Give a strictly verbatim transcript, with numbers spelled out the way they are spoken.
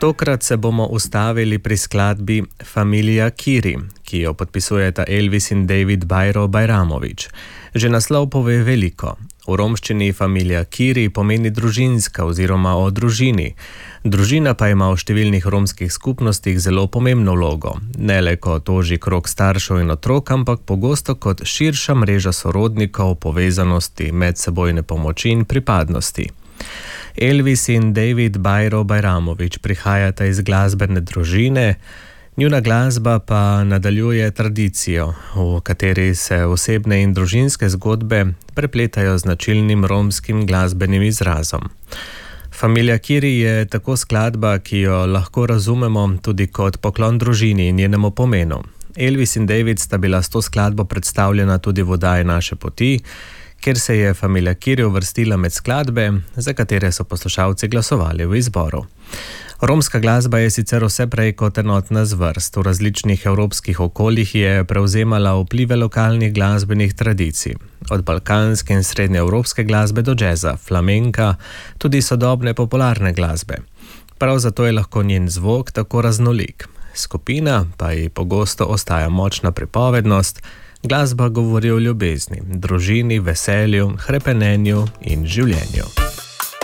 Tokrat se bomo ustavili pri skladbi Familija Kiri, ki jo podpisujeta Elvis in David Bajro Bajramović. Že naslov pove veliko. V romščini Familija Kiri pomeni družinska oziroma o družini. Družina pa ima v številnih romskih skupnostih zelo pomembno vlogo. Ne le kot ožji krog staršev in otrok, ampak pogosto kot širša mreža sorodnikov, povezanosti, medsebojne pomoči in pripadnosti. Elvis in David Bajro Bajramović prihajata iz glasbene družine, njuna glasba pa nadaljuje tradicijo, v kateri se osebne in družinske zgodbe prepletajo z značilnim romskim glasbenim izrazom. Familija Kiri je tako skladba, ki jo lahko razumemo tudi kot poklon družini in njenemu pomenu. Elvis in David sta bila s to skladbo predstavljena tudi v oddaji Naše poti, kjer se je Familija Kiri uvrstila med skladbe, za katere so poslušalci glasovali v izboru. Romska glasba je sicer vse prej kot enotna zvrst. V različnih evropskih okoljih je prevzemala vplive lokalnih glasbenih tradicij. Od balkanske in srednjeevropske glasbe do džeza, flamenka, tudi sodobne popularne glasbe. Prav zato je lahko njen zvok tako raznolik. Skupina pa ji pogosto ostaja močna pripovednost. Glasba govori o ljubezni, družini, veselju, hrepenenju in življenju.